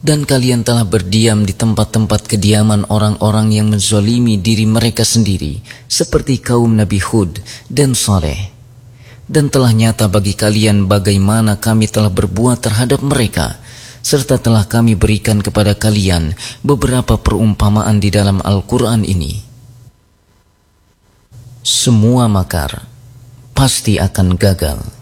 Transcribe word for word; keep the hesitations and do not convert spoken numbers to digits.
Dan kalian telah berdiam di tempat-tempat kediaman orang-orang yang menzalimi diri mereka sendiri, seperti kaum Nabi Hud dan Saleh. Dan telah nyata bagi kalian bagaimana kami telah berbuat terhadap mereka, serta telah kami berikan kepada kalian beberapa perumpamaan di dalam Al-Quran ini. Semua makar pasti akan gagal.